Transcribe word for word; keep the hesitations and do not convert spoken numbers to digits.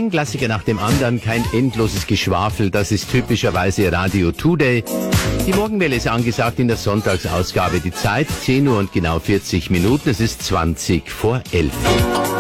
Ein Klassiker nach dem anderen, kein endloses Geschwafel, das ist typischerweise Radio Today. Die Morgenwelle ist angesagt in der Sonntagsausgabe. Die Zeit zehn Uhr und genau vierzig Minuten, es ist zwanzig vor elf.